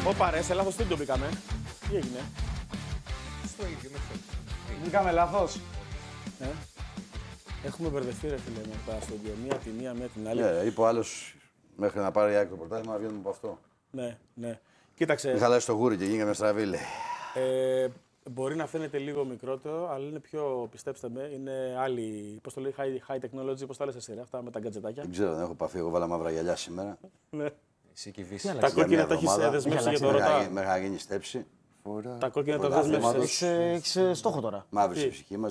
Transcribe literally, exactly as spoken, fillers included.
Ωπα ρε, σε λάθος τι το μπήκαμε. Τι έγινε. Στο ίδιο με αυτό. Μπήκαμε λάθος. Ε? Έχουμε μπερδευτεί ρε φίλε με τα στούντιο. Μία τη μία, μία την άλλη. Ναι, είπε ο άλλος μέχρι να πάρει η άκρη το πρωτάθλημα να βγαίνουμε από αυτό. Ναι, ναι. Κοίταξε. Μην χαλάσει το γούρι και γίναμε στραβή, λέει. Ε, μπορεί να φαίνεται λίγο μικρότερο, αλλά είναι πιο, πιστέψτε με, είναι άλλη. Πώς το λέει, high, high technology, πώς τα λες εσύ, ρε, αυτά με τα γκατζετάκια. Δεν ξέρω, δεν έχω παθεί. Εγώ βάλα μαύρα γυαλιά σήμερα. Ναι. Εσύ και η Βύση. Τα κόκκινα τα έχεις δεσμεύσει για το ρωτά. Μέχρι να γίνει στέψη. Τα κόκκινα τα δεσμεύσεις. Έχεις στόχο τώρα. Μαύρη η ψυχή μας.